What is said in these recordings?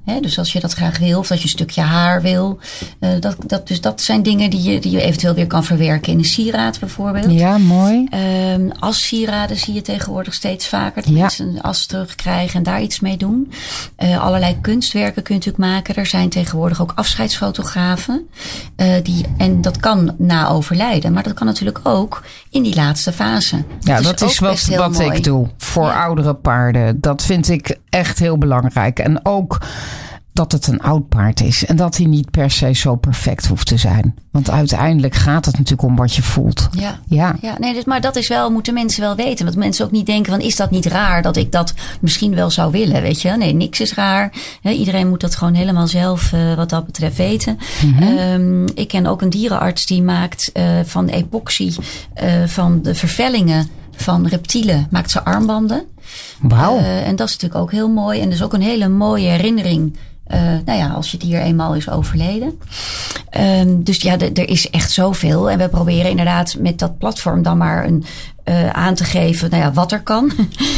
Dus als je dat graag wil, of dat je een stukje haar wil. Dat zijn dingen die je eventueel weer kan verwerken in een sieraad bijvoorbeeld. Ja, mooi. Assieraden zie je tegenwoordig steeds vaker. Dat mensen een as terugkrijgen en daar iets mee doen. Allerlei kunstwerken kun je natuurlijk maken. Er zijn tegenwoordig ook afscheidsfotografen. En dat kan na overlijden. Maar dat kan natuurlijk ook in die laatste fase. Ja, dat is wat ik doe voor oudere paarden. Dat vind ik echt heel belangrijk. En ook dat het een oud paard is. En dat hij niet per se zo perfect hoeft te zijn. Want uiteindelijk gaat het natuurlijk om wat je voelt. Ja. Maar dat is wel, moeten mensen wel weten. Want mensen ook niet denken van, is dat niet raar dat ik dat misschien wel zou willen, weet je? Nee, niks is raar. Iedereen moet dat gewoon helemaal zelf wat dat betreft weten. Mm-hmm. Ik ken ook een dierenarts die maakt van epoxy van de vervellingen van reptielen, maakt ze armbanden. Wauw. En dat is natuurlijk ook heel mooi. En dus ook een hele mooie herinnering. Als je dier eenmaal is overleden. Dus ja, er is echt zoveel. En we proberen inderdaad met dat platform dan maar aan te geven wat er kan.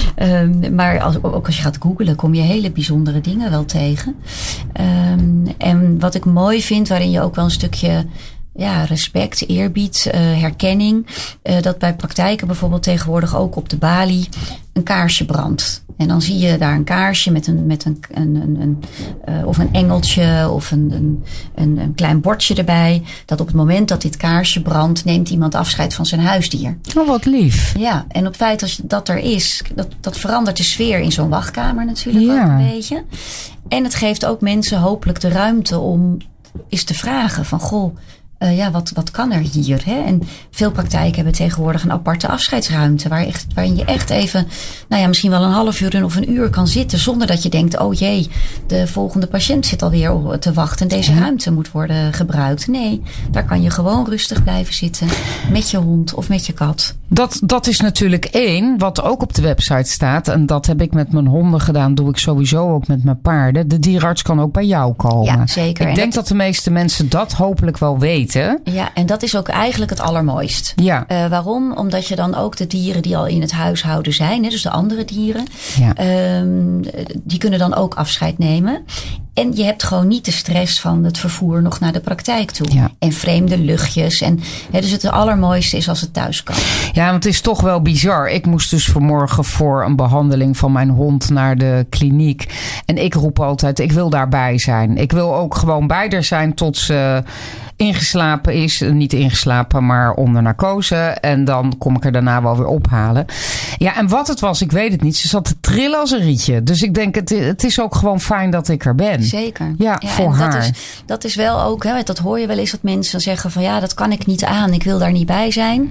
Maar ook als je gaat googlen, kom je hele bijzondere dingen wel tegen. En wat ik mooi vind, waarin je ook wel een stukje respect, eerbied, herkenning. Dat bij praktijken bijvoorbeeld tegenwoordig ook op de balie een kaarsje brandt. En dan zie je daar een kaarsje met of een engeltje of een klein bordje erbij. Dat op het moment dat dit kaarsje brandt, neemt iemand afscheid van zijn huisdier. Oh, wat lief. Ja, en op het feit dat er is, dat verandert de sfeer in zo'n wachtkamer natuurlijk ook een beetje. En het geeft ook mensen hopelijk de ruimte om eens te vragen van, goh, wat kan er hier? Hè? En veel praktijken hebben tegenwoordig een aparte afscheidsruimte. Waarin je echt even, misschien wel een half uur of een uur kan zitten. Zonder dat je denkt, oh jee, de volgende patiënt zit alweer te wachten. En deze ruimte moet worden gebruikt. Nee, daar kan je gewoon rustig blijven zitten. Met je hond of met je kat. Dat is natuurlijk één, wat ook op de website staat. En dat heb ik met mijn honden gedaan. Doe ik sowieso ook met mijn paarden. De dierenarts kan ook bij jou komen. Ja, zeker. Ik denk dat de meeste mensen dat hopelijk wel weten. Ja, en dat is ook eigenlijk het allermooist. Ja. Waarom? Omdat je dan ook de dieren die al in het huishouden zijn, dus de andere dieren, die kunnen dan ook afscheid nemen. En je hebt gewoon niet de stress van het vervoer nog naar de praktijk toe. Ja. En vreemde luchtjes. Dus het allermooiste is als het thuis kan. Ja, want het is toch wel bizar. Ik moest dus vanmorgen voor een behandeling van mijn hond naar de kliniek. En ik roep altijd, ik wil daarbij zijn. Ik wil ook gewoon bij haar zijn tot ze ingeslapen is. Niet ingeslapen, maar onder narcose. En dan kom ik er daarna wel weer ophalen. Ja, en wat het was, ik weet het niet. Ze zat te trillen als een rietje. Dus ik denk, het is ook gewoon fijn dat ik er ben. Zeker. Ja, voor haar. Dat is wel ook, dat hoor je wel eens dat mensen zeggen van dat kan ik niet aan. Ik wil daar niet bij zijn.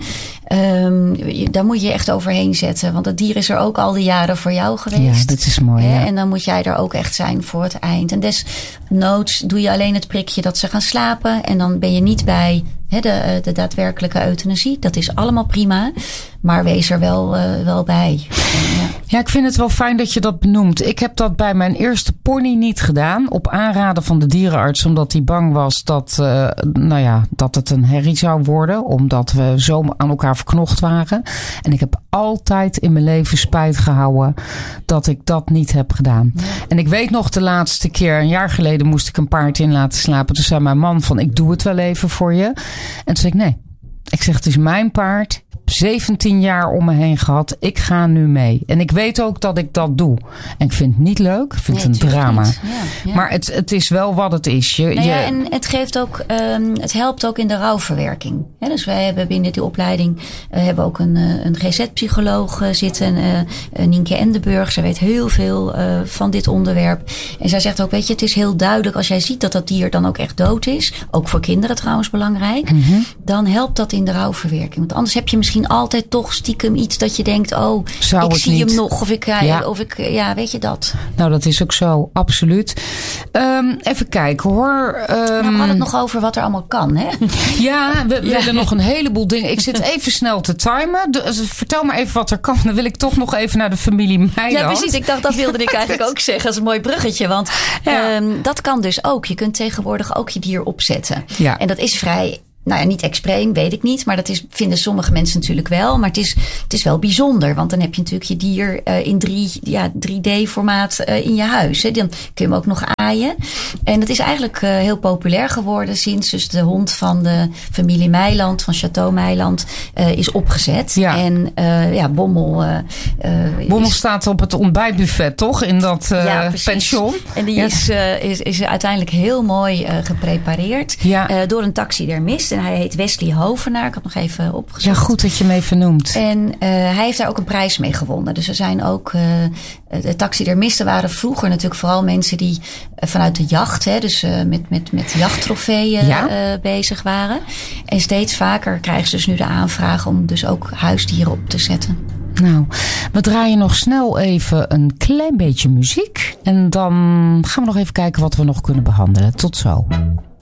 Daar moet je echt overheen zetten. Want het dier is er ook al die jaren voor jou geweest. Ja, dat is mooi. Ja. En dan moet jij er ook echt zijn voor het eind. En desnoods doe je alleen het prikje dat ze gaan slapen. En dan ben je niet bij de daadwerkelijke euthanasie. Dat is allemaal prima. Maar wees er wel bij. Ja, ik vind het wel fijn dat je dat benoemt. Ik heb dat bij mijn eerste pony niet gedaan. Op aanraden van de dierenarts. Omdat hij bang was dat het een herrie zou worden. Omdat we zo aan elkaar verknocht waren. En ik heb altijd in mijn leven spijt gehouden dat ik dat niet heb gedaan. Ja. En ik weet nog de laatste keer, een jaar geleden moest ik een paard in laten slapen. Toen zei mijn man van, ik doe het wel even voor je. En toen zei ik, nee. Ik zeg, het is mijn paard. 17 jaar om me heen gehad. Ik ga nu mee. En ik weet ook dat ik dat doe. En ik vind het niet leuk. Ik vind het een drama. Ja. Maar het is wel wat het is. En het geeft ook, het helpt ook in de rouwverwerking. Dus wij hebben binnen die opleiding hebben ook een GZ-psycholoog zitten. Nienke Endeburg. Zij weet heel veel van dit onderwerp. En zij zegt ook, weet je, het is heel duidelijk als jij ziet dat dat dier dan ook echt dood is. Ook voor kinderen trouwens belangrijk. Mm-hmm. Dan helpt dat in de rouwverwerking. Want anders heb je misschien altijd toch stiekem iets dat je denkt, ik zie hem nog. Of ik weet je dat. Nou, dat is ook zo, absoluut. Even kijken hoor. We hadden het nog over wat er allemaal kan, hè? Ja, we willen nog een heleboel dingen. Ik zit even snel te timen. Vertel maar even wat er kan. Dan wil ik toch nog even naar de familie Meiland. Ja, precies. Ik dacht, dat wilde ik eigenlijk ook zeggen. Dat is een mooi bruggetje. Want dat kan dus ook. Je kunt tegenwoordig ook je dier opzetten. Ja. En dat is vrij nou ja, niet extreem, weet ik niet. Maar vinden sommige mensen natuurlijk wel. Maar het is wel bijzonder. Want dan heb je natuurlijk je dier in 3D-formaat in je huis. Hè. Dan kun je hem ook nog aaien. En dat is eigenlijk heel populair geworden sinds dus de hond van de familie Meiland, van Château Meiland, is opgezet. Ja. En Bommel... Bommel staat op het ontbijtbuffet, toch? In dat pension. En die is uiteindelijk heel mooi geprepareerd. Ja. Door een taxidermist. En hij heet Wesley Hovenaar. Ik had nog even opgezocht. Ja, goed dat je hem even noemt. En hij heeft daar ook een prijs mee gewonnen. Dus er zijn ook... de taxidermisten waren vroeger natuurlijk vooral mensen die vanuit de jacht... dus met jachttrofeeën bezig waren. En steeds vaker krijgen ze dus nu de aanvraag om dus ook huisdieren op te zetten. Nou, we draaien nog snel even een klein beetje muziek. En dan gaan we nog even kijken wat we nog kunnen behandelen. Tot zo.